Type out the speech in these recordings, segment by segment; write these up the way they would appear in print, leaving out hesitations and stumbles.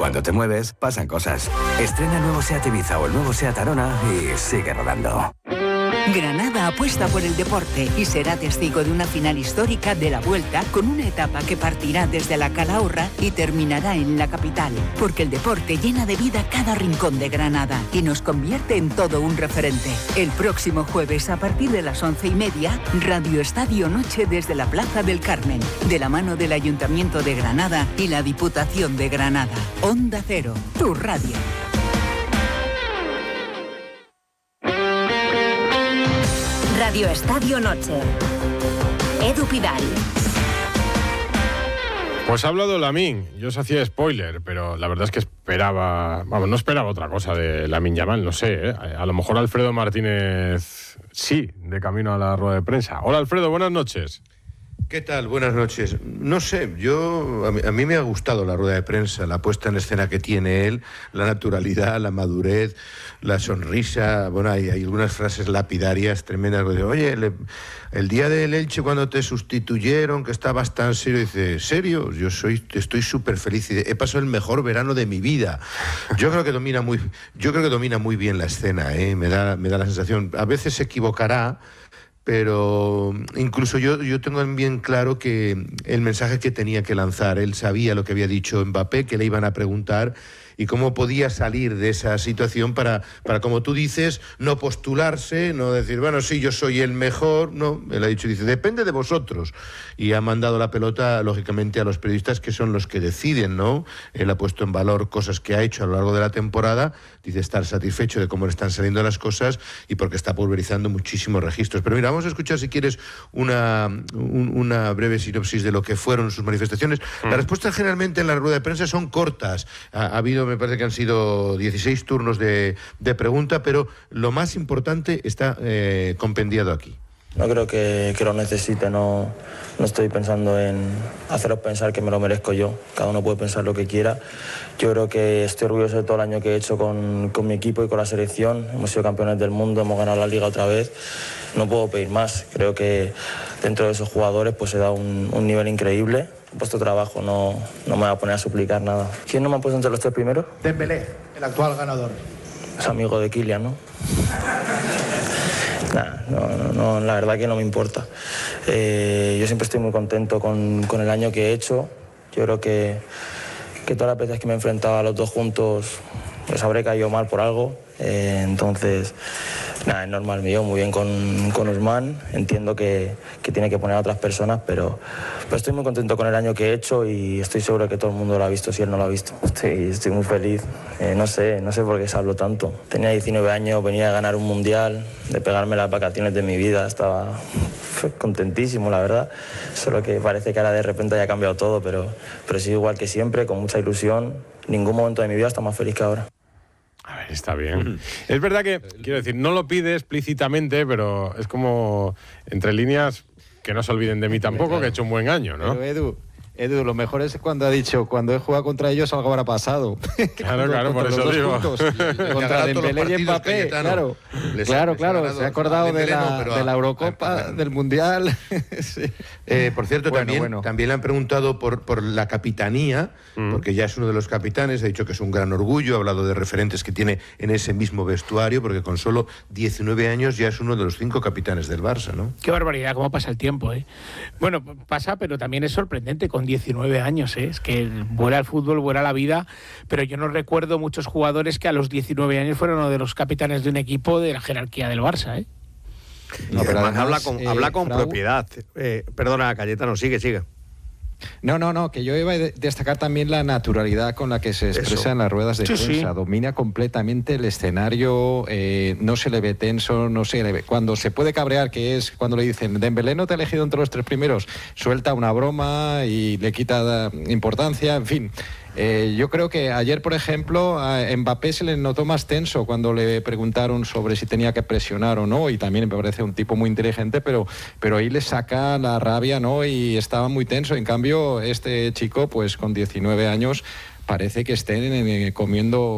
Cuando te mueves, pasan cosas. Estrena el nuevo SEAT Ibiza o el nuevo SEAT Arona y sigue rodando. Granada apuesta por el deporte y será testigo de una final histórica de la Vuelta con una etapa que partirá desde la Calahorra y terminará en la capital, porque el deporte llena de vida cada rincón de Granada y nos convierte en todo un referente. El próximo jueves a partir de las 11:30, Radio Estadio Noche desde la Plaza del Carmen, de la mano del Ayuntamiento de Granada y la Diputación de Granada. Onda Cero, tu radio. Radio Estadio Noche. Edu Pidal. Pues ha hablado Lamine. Yo os hacía spoiler, pero la verdad es que no esperaba otra cosa de Lamine Yamal, no sé, ¿eh? A lo mejor Alfredo Martínez sí, de camino a la rueda de prensa. Hola Alfredo, buenas noches. ¿Qué tal? Buenas noches. No sé, a mí me ha gustado la rueda de prensa, la puesta en escena que tiene él, la naturalidad, la madurez, la sonrisa. Bueno, hay algunas frases lapidarias tremendas. Oye, el día del Elche cuando te sustituyeron, que estabas tan serio, dice, ¿serio? Estoy súper feliz y he pasado el mejor verano de mi vida. Yo creo que domina muy bien la escena, ¿eh? Me da la sensación. A veces se equivocará, pero incluso yo tengo bien claro que el mensaje que tenía que lanzar, él sabía lo que había dicho Mbappé, que le iban a preguntar, y cómo podía salir de esa situación para, como tú dices, no postularse, no decir, bueno, sí, yo soy el mejor. No, él ha dicho, dice, depende de vosotros. Y ha mandado la pelota, lógicamente, a los periodistas, que son los que deciden, ¿no? Él ha puesto en valor cosas que ha hecho a lo largo de la temporada, dice estar satisfecho de cómo le están saliendo las cosas y porque está pulverizando muchísimos registros. Pero mira, vamos a escuchar, si quieres, una breve sinopsis de lo que fueron sus manifestaciones. Las respuestas generalmente en la rueda de prensa son cortas. Ha habido, me parece que han sido 16 turnos de pregunta, pero lo más importante está compendiado aquí. No creo que lo necesite, no estoy pensando en haceros pensar que me lo merezco yo. Cada uno puede pensar lo que quiera. Yo creo que estoy orgulloso de todo el año que he hecho con mi equipo y con la selección. Hemos sido campeones del mundo, hemos ganado la Liga otra vez. No puedo pedir más. Creo que dentro de esos jugadores pues se da un nivel increíble. He puesto trabajo, no me voy a poner a suplicar nada. ¿Quién no me ha puesto entre los tres primeros? Dembélé, el actual ganador. Es amigo de Kylian, ¿no? No, la verdad que no me importa. Yo siempre estoy muy contento con el año que he hecho. Yo creo que todas las veces que me he enfrentado a los dos juntos les habré caído mal por algo. Entonces, es normal, me llevo muy bien con Usman. Entiendo que tiene que poner a otras personas, pero estoy muy contento con el año que he hecho y estoy seguro que todo el mundo lo ha visto, si él no lo ha visto. Estoy muy feliz. No sé por qué se habló tanto. Tenía 19 años, venía a ganar un mundial, de pegarme las vacaciones de mi vida. Estaba contentísimo, la verdad. Solo que parece que ahora de repente haya cambiado todo, pero sí, igual que siempre, con mucha ilusión. Ningún momento de mi vida está más feliz que ahora. A ver, está bien. Es verdad que, quiero decir, no lo pide explícitamente, pero es como, entre líneas, que no se olviden de mí tampoco, que he hecho un buen año, ¿no? Pero Edu, lo mejor es cuando ha dicho, cuando he jugado contra ellos algo habrá pasado. Claro, por eso digo. Contra Dembélé y Mbappé, claro, se ha acordado de la Eurocopa, del Mundial. Sí. Por cierto, también le han preguntado por la capitanía, porque ya es uno de los capitanes, ha dicho que es un gran orgullo, ha hablado de referentes que tiene en ese mismo vestuario, porque con solo 19 años ya es uno de los 5 capitanes del Barça, ¿no? Qué barbaridad, cómo pasa el tiempo, ¿eh? Bueno, pasa, pero también es sorprendente, con 19 años, ¿eh? Es que vuela el fútbol, vuela la vida, pero yo no recuerdo muchos jugadores que a los 19 años fueron uno de los capitanes de un equipo de la jerarquía del Barça, ¿eh? No, pero además, habla con propiedad. Perdona, Cayetano, sigue. No, que yo iba a destacar también la naturalidad con la que se expresa en las ruedas de prensa. Sí. Domina completamente el escenario, no se le ve tenso, no se le ve. Cuando se puede cabrear, que es cuando le dicen Dembélé no te ha elegido entre los 3 primeros, suelta una broma y le quita importancia, en fin. Yo creo que ayer, por ejemplo, a Mbappé se le notó más tenso cuando le preguntaron sobre si tenía que presionar o no, y también me parece un tipo muy inteligente, pero ahí le saca la rabia, ¿no? Y estaba muy tenso. En cambio, este chico, pues con 19 años, parece que estén comiendo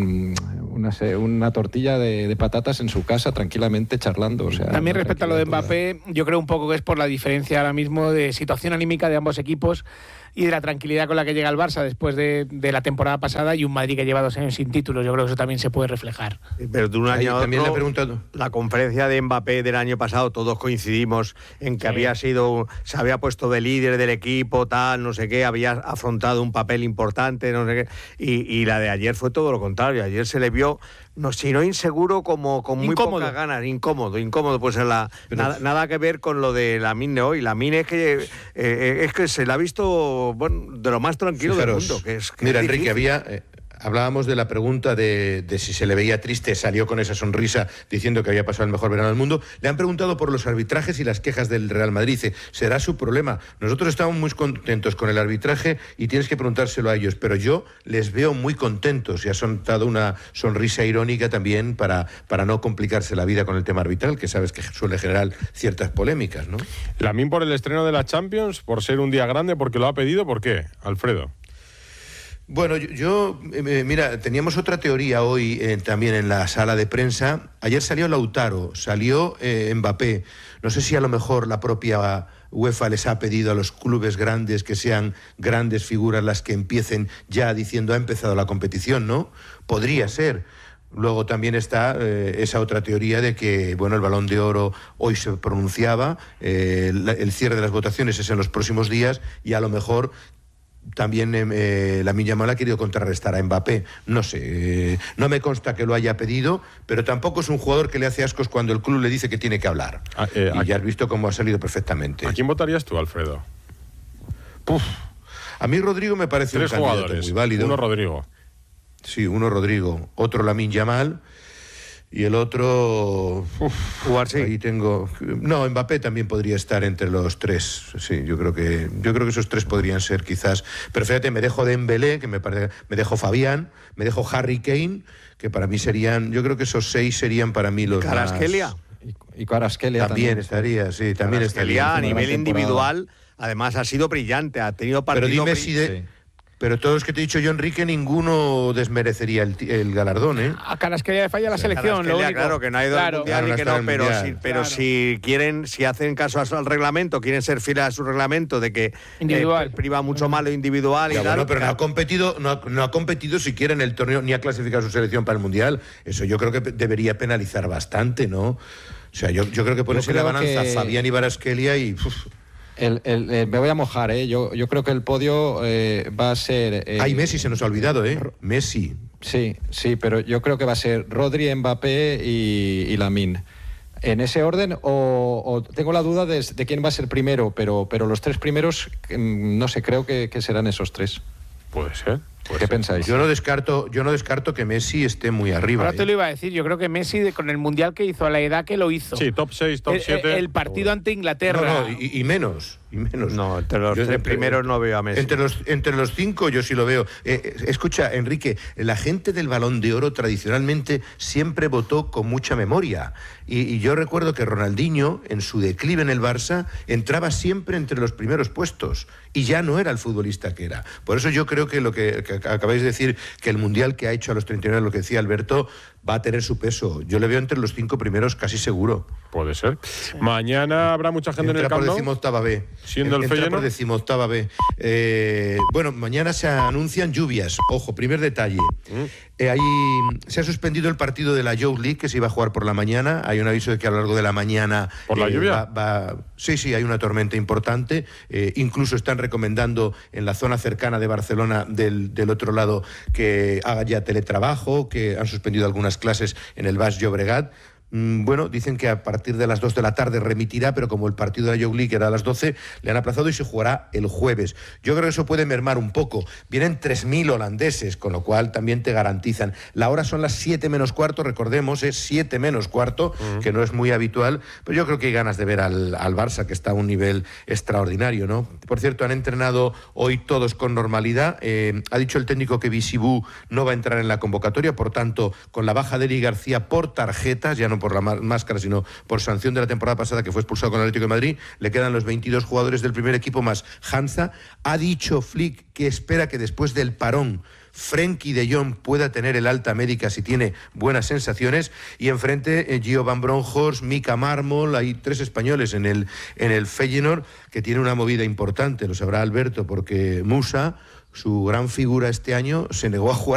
una tortilla de patatas en su casa, tranquilamente charlando. O sea, también respecto a lo de Mbappé, yo creo un poco que es por la diferencia ahora mismo de situación anímica de ambos equipos. y de la tranquilidad con la que llega el Barça después de la temporada pasada, y un Madrid que lleva 2 años sin títulos. Yo creo que eso también se puede reflejar. Pero de un año a otro, también le he preguntado. La conferencia de Mbappé del año pasado, todos coincidimos en que se había puesto de líder del equipo, tal, no sé qué, había afrontado un papel importante, no sé qué, y la de ayer fue todo lo contrario. Ayer se le vio, si no inseguro, como con muy pocas ganas, incómodo, pues nada que ver con lo de Lamine de hoy. Lamine es que se la ha visto, bueno, de lo más tranquilo del mundo. Mira, Enrique, hablábamos de la pregunta de si se le veía triste, salió con esa sonrisa diciendo que había pasado el mejor verano del mundo. Le han preguntado por los arbitrajes y las quejas del Real Madrid. Dice, será su problema. Nosotros estamos muy contentos con el arbitraje y tienes que preguntárselo a ellos, pero yo les veo muy contentos y ha soltado una sonrisa irónica también para no complicarse la vida con el tema arbitral, que sabes que suele generar ciertas polémicas, ¿no? Lamine por el estreno de la Champions, por ser un día grande, porque lo ha pedido, ¿por qué, Alfredo? Bueno, mira, teníamos otra teoría hoy también en la sala de prensa. Ayer salió Lautaro, salió Mbappé. No sé si a lo mejor la propia UEFA les ha pedido a los clubes grandes que sean grandes figuras las que empiecen ya diciendo ha empezado la competición, ¿no? Podría ser. Luego también está esa otra teoría de que, bueno, el Balón de Oro hoy se pronunciaba, el cierre de las votaciones es en los próximos días y a lo mejor también Lamine Yamal ha querido contrarrestar a Mbappé. No sé, no me consta que lo haya pedido, pero tampoco es un jugador que le hace ascos cuando el club le dice que tiene que hablar. Y ya has visto cómo ha salido perfectamente. ¿A quién votarías tú, Alfredo? A mí Rodrigo me parece 3 un candidato jugadores, muy válido. Uno Rodrigo. Sí, uno Rodrigo, otro Lamine Yamal y el otro... ahí tengo... No, Mbappé también podría estar entre los 3. Sí, yo creo que esos 3 podrían ser quizás... Pero fíjate, me dejo Dembélé, que me dejo Fabián, me dejo Harry Kane, que para mí serían... Yo creo que esos 6 serían para mí los Kvaratskhelia. más... Y Kvaratskhelia también estaría, sí, también estaría. A nivel individual, además ha sido brillante, ha tenido partidos... Pero dime si Pero todos los que te he dicho yo, Enrique, ninguno desmerecería el galardón, ¿eh? A Kvaratskhelia le falla la selección, lo único. Claro, que no ha ido al Mundial y que no, pero si quieren, si hacen caso al reglamento, quieren ser fieles a su reglamento de que priva mucho más lo individual y tal. Bueno, pero no ha competido siquiera en el torneo, ni ha clasificado su selección para el Mundial. Eso yo creo que debería penalizar bastante, ¿no? O sea, yo creo que ponerse la balanza Fabián y Kvaratskhelia y... me voy a mojar, ¿eh? Yo creo que el podio va a ser... Messi se nos ha olvidado, ¿eh? Messi. Sí, pero yo creo que va a ser Rodri, Mbappé y Lamine. ¿En ese orden? O tengo la duda de quién va a ser primero, pero los 3 primeros, no sé, creo que serán esos 3. Puede ser. ¿Qué pensáis? Yo no descarto que Messi esté muy arriba. Ahora te lo iba a decir, yo creo que Messi, con el Mundial que hizo, a la edad que lo hizo. Sí, top 6, top 7. El partido ante Inglaterra. No, y menos. No, entre los 3 primeros no veo a Messi. Entre los 5 yo sí lo veo. Escucha, Enrique, la gente del Balón de Oro tradicionalmente siempre votó con mucha memoria. Y yo recuerdo que Ronaldinho, en su declive en el Barça, entraba siempre entre los primeros puestos. Y ya no era el futbolista que era. Por eso yo creo que lo que acabáis de decir, que el Mundial que ha hecho a los 39, lo que decía Alberto, va a tener su peso. Yo le veo entre los 5 primeros casi seguro. Puede ser. Sí. Mañana habrá mucha gente en el campo. Por 18ª B. Siendo el Feyenoord. Por 18ª B. Bueno, mañana se anuncian lluvias. Ojo, primer detalle. Ahí se ha suspendido el partido de la Youth League, que se iba a jugar por la mañana. Hay un aviso de que a lo largo de la mañana... ¿Por la lluvia? Sí, hay una tormenta importante. Incluso están recomendando en la zona cercana de Barcelona, del otro lado, que haga ya teletrabajo, que han suspendido algunas clases en el Baix Llobregat. Bueno, dicen que a partir de las 2 de la tarde remitirá, pero como el partido de la Youth League era a las 12, le han aplazado y se jugará el jueves. Yo creo que eso puede mermar un poco. Vienen 3.000 holandeses, con lo cual también te garantizan. La hora son las 7 menos cuarto, recordemos, es 7 menos cuarto, que no es muy habitual, pero yo creo que hay ganas de ver al Barça, que está a un nivel extraordinario, ¿no? Por cierto, han entrenado hoy todos con normalidad. Ha dicho el técnico que Bisibú no va a entrar en la convocatoria, por tanto, con la baja de Eli García por tarjetas, ya no por la máscara, sino por sanción de la temporada pasada, que fue expulsado con el Atlético de Madrid, le quedan los 22 jugadores del primer equipo más Hansa. Ha dicho Flick que espera que después del parón Frenkie de Jong pueda tener el alta médica si tiene buenas sensaciones, y enfrente Gio Van Bronckhorst, Mika Marmol. Hay 3 españoles en el Feyenoord, que tiene una movida importante, lo sabrá Alberto, porque Musa, su gran figura este año, se negó a jugar